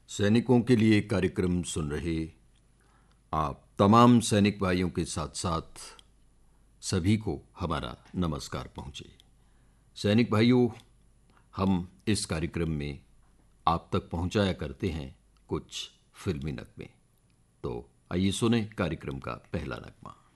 सैनिकों के लिए कार्यक्रम सुन रहे आप तमाम सैनिक भाइयों के साथ साथ सभी को हमारा नमस्कार पहुँचे। सैनिक भाइयों, हम इस कार्यक्रम में आप तक पहुँचाया करते हैं कुछ फिल्मी नगमे। तो आइए सुने कार्यक्रम का पहला नगमा।